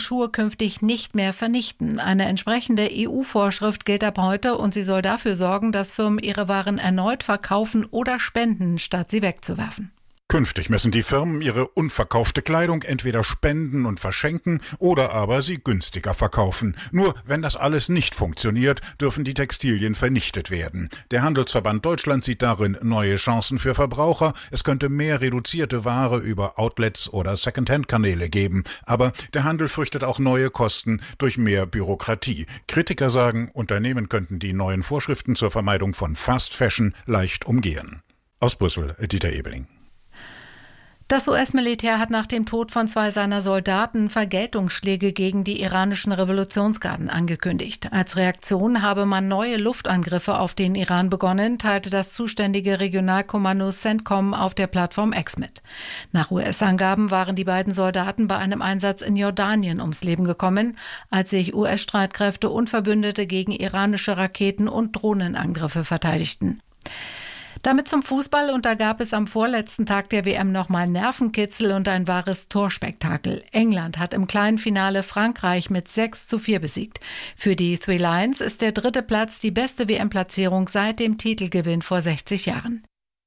Schuhe künftig nicht mehr vernichten. Eine entsprechende EU-Vorschrift gilt ab heute und sie soll dafür sorgen, dass Firmen ihre Waren erneut verkaufen oder spenden, statt sie wegzuwerfen. Künftig müssen die Firmen ihre unverkaufte Kleidung entweder spenden und verschenken oder aber sie günstiger verkaufen. Nur wenn das alles nicht funktioniert, dürfen die Textilien vernichtet werden. Der Handelsverband Deutschland sieht darin neue Chancen für Verbraucher. Es könnte mehr reduzierte Ware über Outlets oder Secondhand-Kanäle geben. Aber der Handel fürchtet auch neue Kosten durch mehr Bürokratie. Kritiker sagen, Unternehmen könnten die neuen Vorschriften zur Vermeidung von Fast Fashion leicht umgehen. Aus Brüssel, Dieter Ebeling. Das US-Militär hat nach dem Tod von 2 seiner Soldaten Vergeltungsschläge gegen die iranischen Revolutionsgarden angekündigt. Als Reaktion habe man neue Luftangriffe auf den Iran begonnen, teilte das zuständige Regionalkommando CENTCOM auf der Plattform X mit. Nach US-Angaben waren die beiden Soldaten bei einem Einsatz in Jordanien ums Leben gekommen, als sich US-Streitkräfte und Verbündete gegen iranische Raketen- und Drohnenangriffe verteidigten. Damit zum Fußball, und da gab es am vorletzten Tag der WM nochmal Nervenkitzel und ein wahres Torspektakel. England hat im kleinen Finale Frankreich mit 6:4 besiegt. Für die Three Lions ist der 3. Platz die beste WM-Platzierung seit dem Titelgewinn vor 60 Jahren.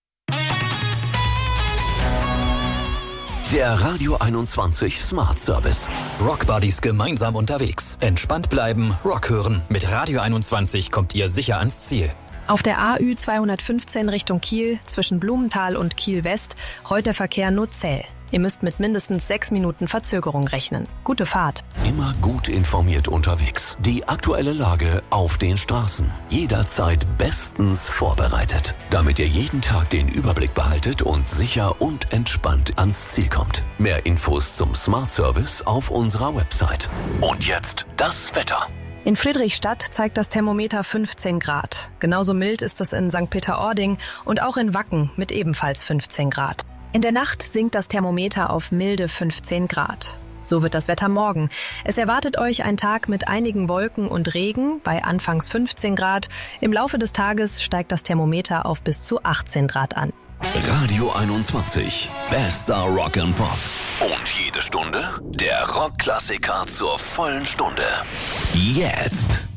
Der Radio 21 Smart Service. Rock Buddies gemeinsam unterwegs. Entspannt bleiben, Rock hören. Mit Radio 21 kommt ihr sicher ans Ziel. Auf der AÜ 215 Richtung Kiel, zwischen Blumenthal und Kiel West, rollt der Verkehr nur zäh. Ihr müsst mit mindestens 6 Minuten Verzögerung rechnen. Gute Fahrt. Immer gut informiert unterwegs. Die aktuelle Lage auf den Straßen. Jederzeit bestens vorbereitet. Damit ihr jeden Tag den Überblick behaltet und sicher und entspannt ans Ziel kommt. Mehr Infos zum Smart Service auf unserer Website. Und jetzt das Wetter. In Friedrichstadt zeigt das Thermometer 15 Grad. Genauso mild ist es in St. Peter-Ording und auch in Wacken mit ebenfalls 15 Grad. In der Nacht sinkt das Thermometer auf milde 15 Grad. So wird das Wetter morgen. Es erwartet euch ein Tag mit einigen Wolken und Regen bei anfangs 15 Grad. Im Laufe des Tages steigt das Thermometer auf bis zu 18 Grad an. Radio 21. Bester Rock and Pop. Und jede Stunde der Rockklassiker zur vollen Stunde. Jetzt.